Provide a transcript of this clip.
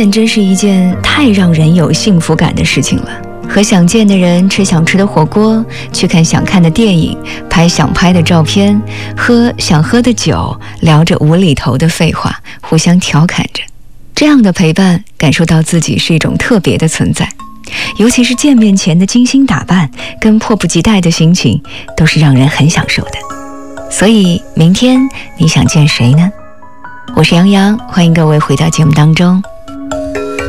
见真是一件太让人有幸福感的事情了。和想见的人吃想吃的火锅，去看想看的电影，拍想拍的照片，喝想喝的酒，聊着无厘头的废话，互相调侃着。这样的陪伴，感受到自己是一种特别的存在。尤其是见面前的精心打扮跟迫不及待的心情，都是让人很享受的。所以明天你想见谁呢？我是杨洋，欢迎各位回到节目当中。